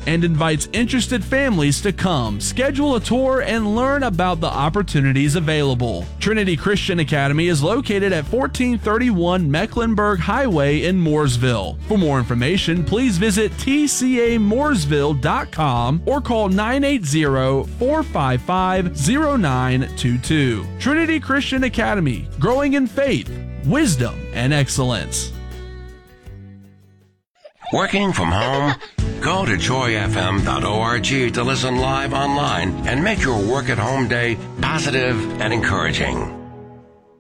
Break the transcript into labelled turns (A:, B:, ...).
A: and invites interested families to come, schedule a tour, and learn about the opportunities available. Trinity Christian Academy is located at 1431 Mecklenburg Highway in Mooresville. For more information, please visit tcamooresville.com or call 980-455-0922. Trinity Christian Academy, growing in faith, wisdom, and excellence.
B: Working from home? Go to joyfm.org to listen live online and make your work at home day positive and encouraging.